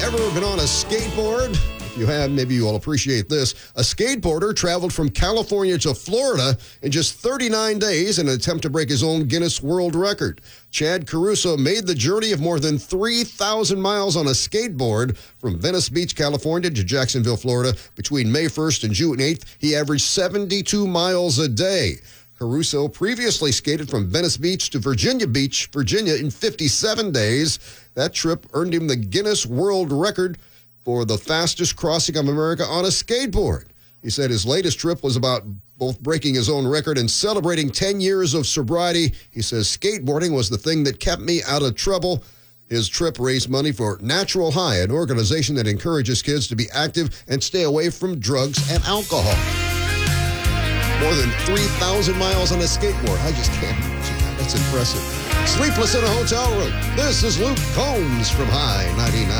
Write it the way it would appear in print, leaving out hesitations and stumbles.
ever been on a skateboard? If you have, maybe you'll appreciate this. A skateboarder traveled from California to Florida in just 39 days in an attempt to break his own Guinness World Record. Chad Caruso made the journey of more than 3,000 miles on a skateboard from Venice Beach, California to Jacksonville, Florida. Between May 1st and June 8th, he averaged 72 miles a day. Caruso previously skated from Venice Beach to Virginia Beach, Virginia in 57 days. That trip earned him the Guinness World Record for the fastest crossing of America on a skateboard. He said his latest trip was about both breaking his own record and celebrating 10 years of sobriety. He says skateboarding was the thing that kept me out of trouble. His trip raised money for Natural High, an organization that encourages kids to be active and stay away from drugs and alcohol. More than 3,000 miles on a skateboard. I just can't imagine that. That's impressive. Sleepless in a hotel room. This is Luke Combs from High 99.